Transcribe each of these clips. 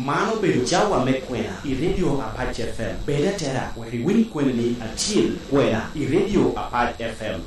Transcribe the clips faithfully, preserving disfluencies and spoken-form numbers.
mano bedo jawa me kwena i radio Apache F M beda tera wari wini kwena ni achiel kwena i radio Apache F M.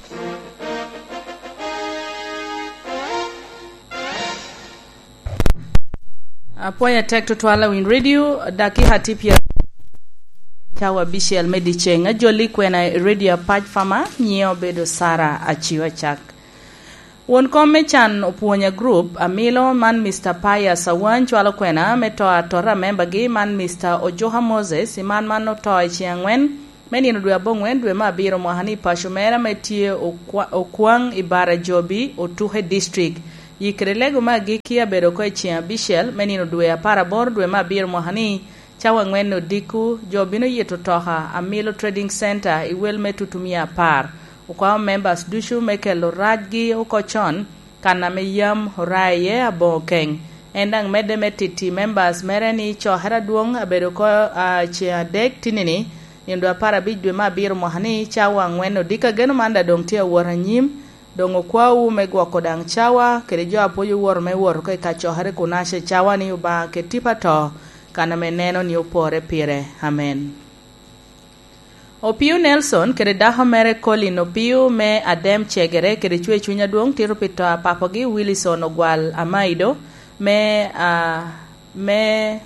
Apoya tek to twala win radio daki hatipia chawa bishel medichenga joli kwena radio Apache Fama nyeo bedo Sara achiwa chak. Won komme chan opuonya group amilo man Mister Paya Sawan chwalo kwena meto atora member gi man Mister Ojoha Moses man man no toy chiangwen meni no dwa bongwen dwe mabiro mohani pashomera metie okwang ibara jobi otuhe district yikrelego magi kia bedo ko chiang bishel meni no dwe para bor dwe mabiro mohani chawa ngwen no diku jobino yeto toha amilo trading center iwel metutumia par ukwa members dushu mekelo rajgi ukochon kana meyam horaye abokeng endang mede metiti members mereni chohera duong abedo ko uh, chia dek tinini nindo para bidwe mabiro mohani chawa ngweno dika geno manda dong tia waranyim dongo kwa u megwa kodang chawa kerejo apoyo wor me wor ko ka chohera kunashe chawa ni uba ketipa to kana meneno ni upore pire amen. Opiu Nelson kere daho mere Colin Opiu me Adem Chegere kere chwe chunya duong tiro pito papogi Willison Ogwal Amaido me uh, me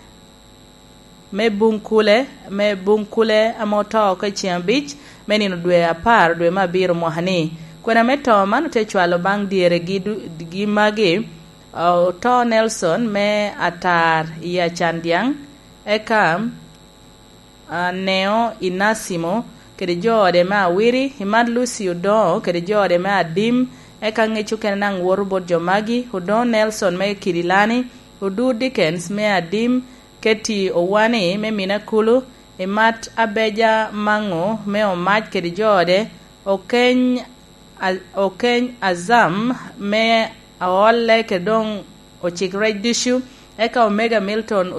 me bunkule me bunkule amoto ko chiambich menino dwe apar dwe mabiro mohani kwena meto manu te chwalo bang diere gidu gi magi uh, to Nelson me atar ya chandiang ekam Uh, Neo Inasimo kede jode ma wiri Himad Lucy Udo kede jode ma adim eka ngechu kenang worubot jomagi Udo Nelson me Kirilani Udu Dickens me adim keti Owani me Minakulu Imat Abeja Mango me Omaj kede jode Okeny Okeny Azam me Awole kedong Ochikrej Dishu eka Omega Milton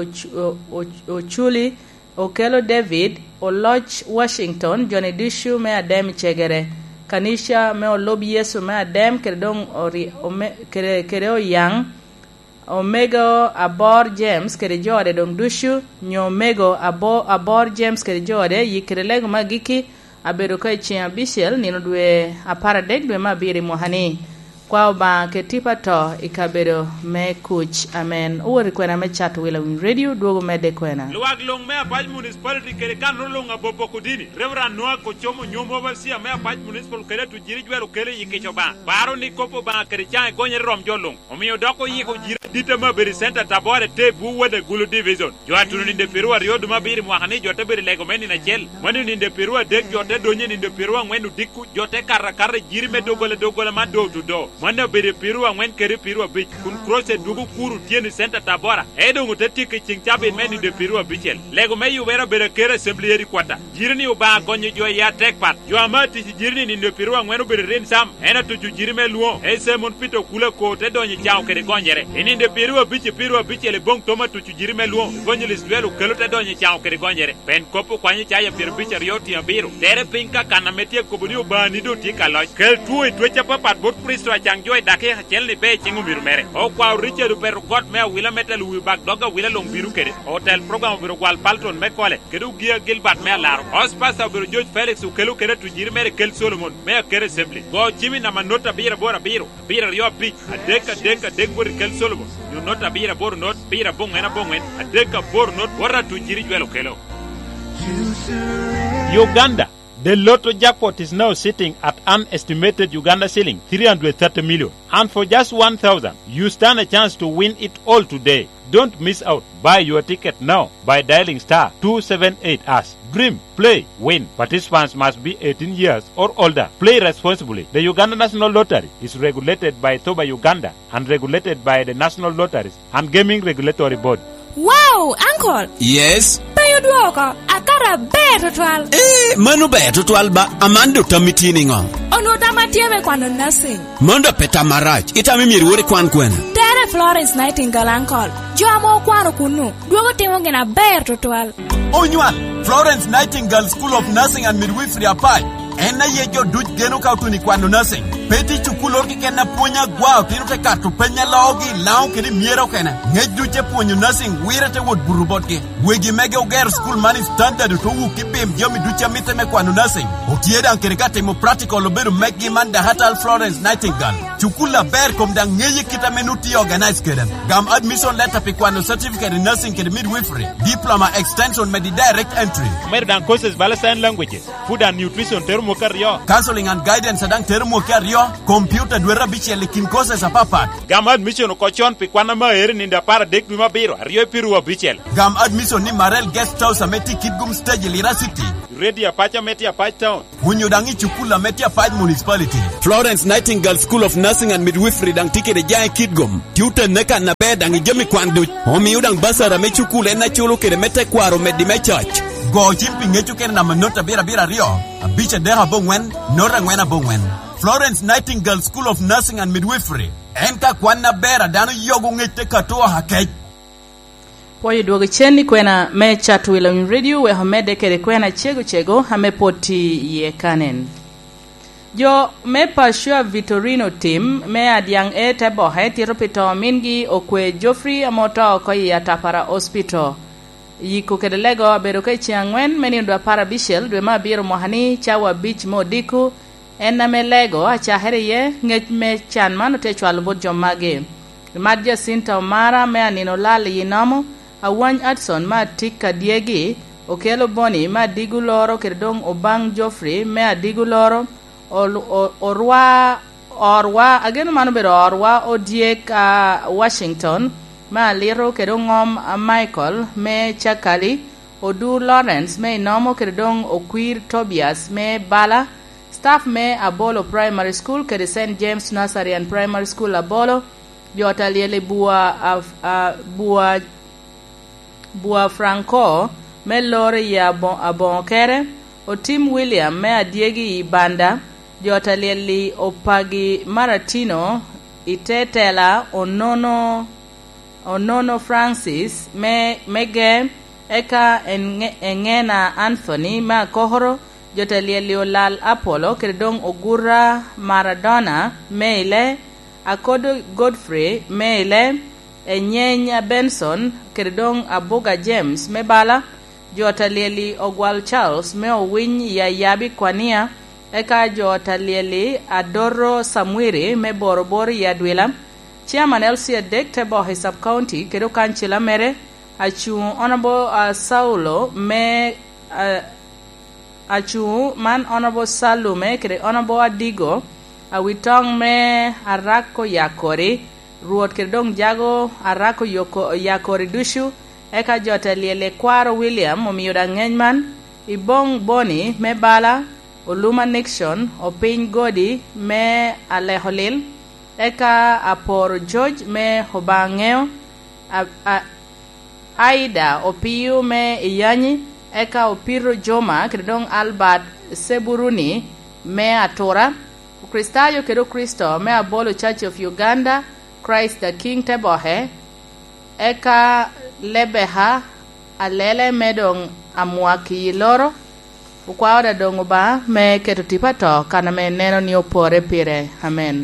Ochuli Okelo David Oloch Washington Johnny Dishu me Adem Chegere Kanisha me Olobi Yesu me Adem Keredong ori ome, kere, Kereo Yang Omega Abor James Kerejode Dong Dishu Nyomego Abor, Abor James Kerejode Yikerelego Magiki Aberukai Chia Bishel Ninudwe Aparadek Dwe Mabiri Mohani Kwa ba ketipa to ikabero me kuch amen uwari kwena me chat wila win radio duogo me de kwena luwag long me apaj municipality kere kan rolong abopo kudini Reverend Noah Kochomo nyomo basia me apaj municipal kere tu jiri jwero kere yikecho ba baro ni kopo ba kere chai gonye rom jolong omiyo doko yiko jiri dita mabiri center tabore te buwe de gulu division joatunu ninde perua riodu mabiri mwakani jote biri lego meni na chel mani ninde perua dek jote donye ninde perua ngwenu diku jote karra karra jiri me dogole dogole ma do to do manda bere pirua ngwen kere pirua bich kun crosse dugu kuru tieni center tabora edo ngutati ke chingchabe meni de pirua bichel lego meyu bera bere kere assembly kwata jirni uba gonye jo ya tekpat jo amati jirni ni de pirua ngwenu bere ren sam ena to jirme luo ese mon pito kula ko te donye chao kere gonyere eni de pirua bichi pirua bichele bong toma to jirme luo gonye liswelo kelo te donye chao kere gonyere ben kopo kwanye chaya pir bicher yoti ambiro tere pinka kana metie kobuni uba ni do tika loy kel tuwe twecha papat bot pristo achangjo dake hachel ni be chingu miru mere o kwa Richard Peru got me wila metal wi bag doga wila long biru kere hotel program biru gwal palton me kole kedu gia Gilbert me laro hospasa biru George Felix ukelu kere tu jiri mere kel Solomon me kere simply go chimi na manota bira bora biru bira yo pi adeka deka dek bor kel Solomon you nota bira bor not bira bong ena bongwen adeka bor not wara tu jiri jwelo kelo Uganda. The Lotto jackpot is now sitting at an estimated Uganda ceiling three hundred thirty million. And for just one thousand, you stand a chance to win it all today. Don't miss out. Buy your ticket now by dialing star two seven eight hash. Dream, play, win. Participants must be eighteen years or older. Play responsibly. The Uganda National Lottery is regulated by Toba Uganda and regulated by the National Lotteries and Gaming Regulatory Board. Wow, Uncle. Yes. Payo duoka akara beto twal. Eh, manu beto twal ba amando tamitini ngo. Ono tamatieme kwano nursing. Manda peta marach itami mirwore kwan kwena. Tere Florence Nightingale Uncle. Joamo kwano kunu. Duogo timo gena beto twal. Onywa Florence Nightingale School of Nursing and Midwifery apai. Ena yejo duj geno kautuni kwano nursing. Peti chukulor ki kena punya guau tinu te kartu penya logi lao kiri miero kena. Ngeju che punyu nursing wira te wood burubot ke. Wegi mege oger school money standard to wu kipim jomi ducha mite me kwanu nursing. Otieda ankerikate mo practical oberu megi manda hatal Florence Nightingale. Chukula ber kom dang ngeye kita menuti organize keden. Gam admission letter pi kwanu certificate in nursing kede midwifery. Diploma extension med direct entry. Mer dan courses bala sign languages, food and nutrition termo karyo. Counseling and guidance adang termo karyo. Computer dwera bichi lekin courses apapat. Gam admission ko chon pi kwana ma eri ninda para dek duma biro. Rio piru wa bichel. Gam admission ni Marel Guest House ameti Kidgum Stage Lira City. Ready apacha meti apach town. Hunyodangi chukula meti apach municipality. Florence Nightingale School of Nursing and Midwifery dang tike de jai Kidgum. Tuta neka na bed dang ijemi kwandu. Omi udang basara me chukula na chulu kede mete kwaro medi me church. Go chimpi ngechu kene na manota bira bira rio. Abicha deha bongwen, nora ngwena bongwen. Florence Nightingale School of Nursing and Midwifery. Enka kwana bera dano yogo ngete katoa hakej. Poyo duogo cheni kwena me chatu ila radio we hamede kere kwena chego chego hame poti ye kanen. Jo me pashua Vitorino team me adiang e tebo he tiropito mingi okwe Geoffrey amota okoyi ya tapara hospital. Yiko kede lego bedo kei chiangwen meni ndwa para bishel dwe ma biro mohani chawa beach mo diku enna me lego acha here ye ngech me chan mano te chwal bod jomage. Madja Sinta Omara me anino lali yinamo Awany Adson ma tika diegi okelo boni ma digu loro kerdong obang Geoffrey me adigu loro orwa orwa again manu bero orwa odiek uh, Washington ma liro kerdong uh, Michael me chakali odu Lawrence me nomo kerdong okwir Tobias me bala staff me Abolo Primary School kede Saint James Nursery and Primary School Abolo jota liele bua uh, uh, bua Bua Franco me lore ya bon abonkere o Tim William me adiegi ibanda jota leli opagi Maratino itetela onono onono Francis me mege eka enge, engena Anthony ma kohoro jota leli olal Apollo kredong ogura Maradona meile akodo Godfrey meile Enyenya Benson kerdong Abuga James mebala jota lieli Ogwal Charles me owin ya yabi kwania eka jota lieli Adoro Samwiri me borobori ya dwila Chairman Elsie Dek tebo he sub county kedo kanchila mere achu honorable uh, Saulo me uh, achu man honorable Salume kede honorable Adigo awitong me Arako Yakori Ruot kerdong jago Arako yoko yakori dushu eka jota liele kwaro William omiyoda ngenyman ibong Boni me bala Oluma Nixon opiny Godi me Aleholil eka Aporo George me hobangeo a, a, Aida opiyu me Iyanyi eka Opiro Joma kerdong Albert Seburuni me Atora Kristayo kedo Kristo me Abolo Church of Uganda Christ the King tebohe eka lebeha alele medong amwaki loro ukwawda dongo ba me keto tipato kana me neno ni opore pire amen.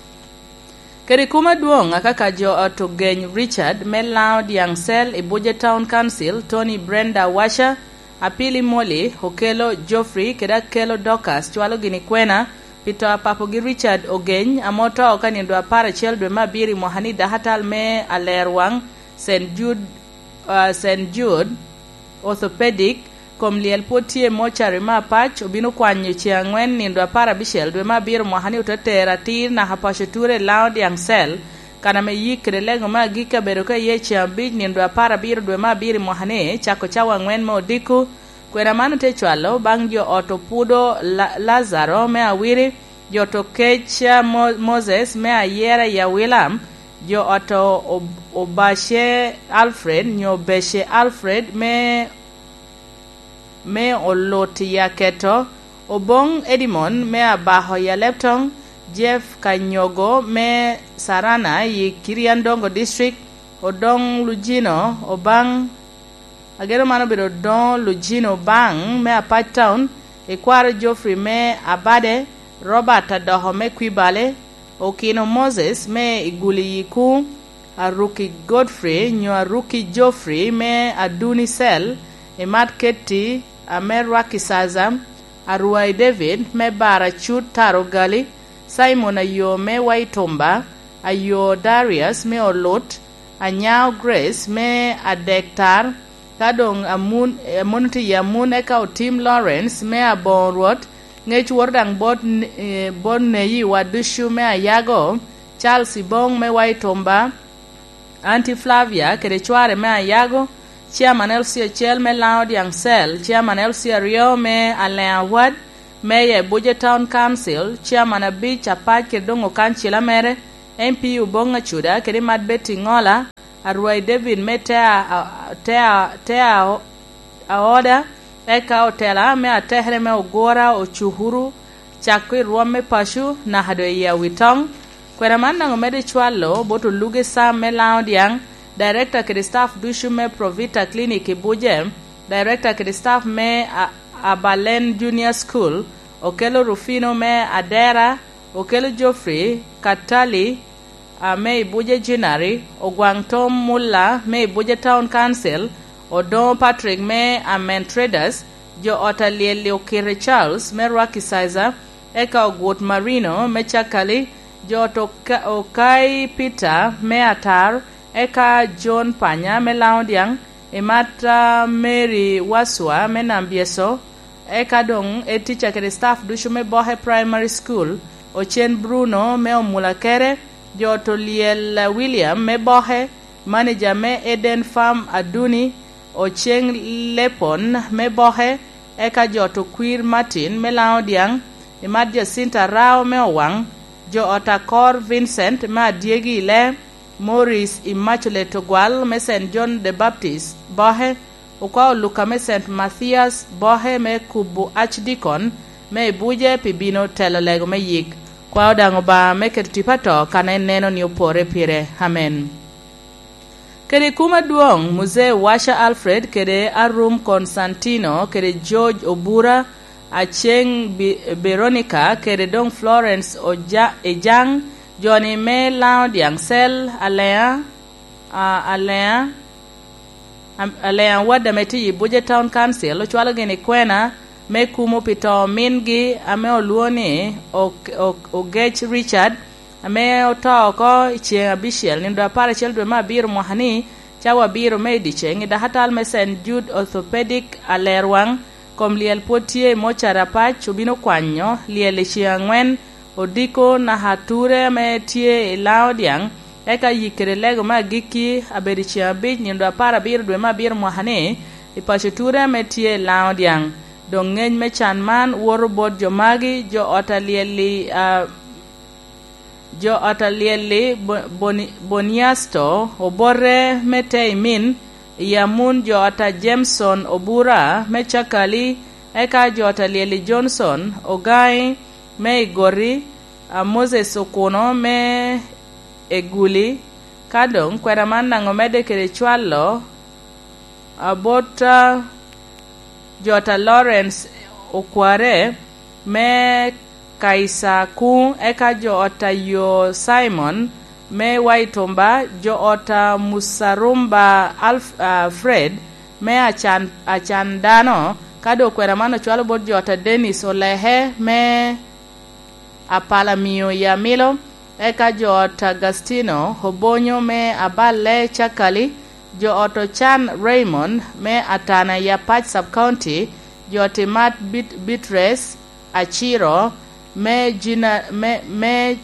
Keri kuma duong akaka jo otogeny Richard me loud young cell Ibuja Town Council Tony Brenda Washa apili moli hokelo Geoffrey keda kelo Docas chwalo gini kwena Pito papo gi Richard Ogeny amoto okani ndo apara cheldwe mabiri mohani dahatal me alerwang Saint Jude uh, Saint Jude orthopedic kom liel potie mochari ma pach obino kwanyo chiangwen ni ndo apara bisheldwe mabiri mohani utatera tir na hapashuture loud young cell kana me yikre lengo ma gika beroka yechi ambij ni ndo apara biro dwe mabiri mohani chako chawa ngwen mo diku kwena manu te chwalo bang jo otopudo la, Lazaro me awiri jo to kecha Mo, Moses me ayera ya William jo oto ob, obashe Alfred nyo beshe Alfred me me oloti ya keto obong Edimon me abaho ya Leptong Jeff Kanyogo me Sarana yi Kiriandongo district odong Lugino obang agero mano biro don Lugino bang me Apache Town ekwaro Geoffrey me Abade Robert Adoho me Kwibale, Okino Moses me Iguli Yiku, Aruki Godfrey, Nyo Aruki Joffrey me Aduni Sel, Emad Keti, Amer Wakisaza, Aruai David me Bara Chut Tarogali, Simon Ayo me Waitomba, Ayo Darius me Olot, Anyao Grace me Adektar, Kadong Amun Amunti Yamun Eka Tim Lawrence me Abonrot, Ngech Wordang Bot Bon Neyi Wadushu me Ayago, Charles Ibong me Waitomba, Auntie Flavia Kedechware me Ayago, Chairman Elsia Chel me Loud Young Cell, Chairman Elsia Rio me Alain Wad, Mayor Budget Town Council, Chairman Abi Chapach Kedongo Kanchila Mere, M P Ubonga Chuda, Kedimat Betty Ngola, Arwai David me Tea Tea Tea Aoda, Eka Otela me Atehere me Ogora Ochuhuru, Chakwi Rwame Pashu, Nahado Ya Witong, Kweramanda Ngomede Chwalo, Boto Luge Sam me Loud Young, Director ke staff Dushu me Provita Clinic Ibuje, Director ke staff me Abalen Junior School, Okelo Rufino me Adera, Okelo Joffrey, Katali, uh, me Ibuje Jinari, Ogwangtom Mulla, me Ibuje Town Council, Odon Patrick me Amen Traders, Jo Otalieli Okere Charles, me Rocky Sizer, Eka Ogot Marino, me Chakali, Jo Okai Peter, me Atar, Eka John Panya me Laundiang, Emata Mary Waswa me Nambieso, Eka Dong e teacher ke staff Dushu me Bohe Primary School, Ochen Bruno me Omulakere, Jotoliel William me Bohe, Manager me Eden Farm Aduni, Ocheng Lepon me Bohe, Eka Joto Queer Martin me Laundiang, Emat Jacinta Rao me Owang, Jo Otakor Vincent me Adiegi Le, Maurice Immaculate Ogwal me Saint John the Baptist Bohe, Ukwa Luka me Saint Matthias Bohe me Kubu Archdeacon me Buje Pibino Telolego me Yik Kwa Odangoba me Ketutipato Kana Neno ni upore pire. Amen. Kede Kuma Duong Muse Washa Alfred Kede Arum Constantino Kede George Obura Acheng Veronica Kede Dong Florence Oja Ejang Johnny me Loud Young Cell, Alea, uh, Alea, um, Alea Wada Meti Budget Town Council, Chwala Gini Kwena, me Kumu Pito Mingi, Ame Oluoni, Ogech Richard, Ame Ota Oko, Ichie Abishel, Nindo Apara Children Ma Biru Mohani, Chawa Biru Mediche, Ngida Hatal me Saint Jude Orthopedic, Alerwang, Kom Liel Potier, Mocha Rapach, Chubino Kwanyo, Liel Chiangwen, Odiko na hature me tie Laudiang, Eka yikere lego ma giki aberichi abij nindo apara biru dwe ma biru mwahane, ipashiture me tie Laudiang. Dongeny me chanman woro bod jo magi jo otalieli uh, jo otalieli boni, boniasto obore me te imin yamun jo ota Jameson Obura me chakali eka jo otalieli Johnson Ogai me Igori, uh, Moses Okono me Eguli, Kadong, Kweramanda Ngomede Kere Chwalo, Abota Jota Lawrence Okware, me Kaisa Ku, Eka Jo Ota Yo Simon, me Waitomba, Jo Ota Musarumba Alf, uh, Fred, me Achan, Achandano, Kado Kweramanda Chwalo Bot Jota Dennis Olehe, me Apala Mio ya Milo, Eka Jo Ota Agustino, Hobonyo me Abale Chakali, Jo Oto Chan Raymond, me Atana ya Patch Sub-County, Jo Timat Bit Bitres, Achiro, me Gina, me, me,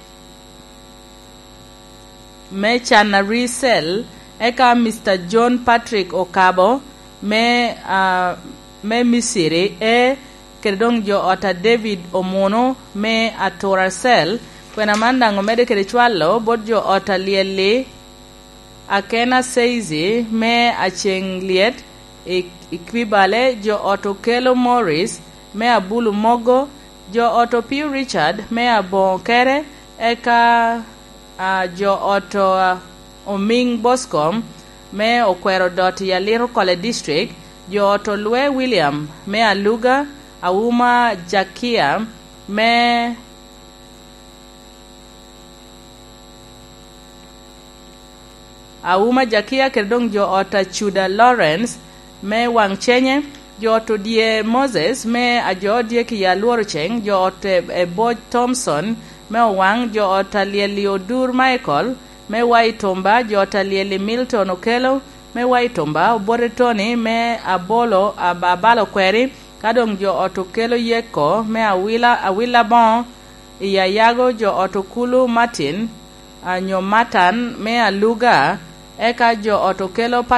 me Chana Resell, Eka Mister John Patrick Okabo, me, uh, me Misiri, e, Kedong Jo Ota David Omono me Atorasel Kwena Manda Ngomede Kede Chwalo Bod Jo Ota Lieli Akena Seizi me Acheng Liet Ikwibale Jo Oto Kelo Morris me Abulu Mogo Jo Oto Pew Richard me Abon Kere Eka uh, Jo Oto uh, Oming Boscom me Okwero Dot ya Little Kole District Jo Oto Lue William me Aluga Auma Jakia me Auma Jakia kedong jo ota Chuda Lawrence me wang chenye jo to die Moses me ajo die ki ya luorcheng jo ot e Boy Thompson me wang jo ota Liodur Michael me wai tomba jo ota Lieli Milton Okelo me wai tomba Bore Tony me abolo abalo kweri kadong jo ot Okelo Yeko me awila awila bon iya yago jo ot Kulu Martin anyomatan me aluga eka jo ot Okelo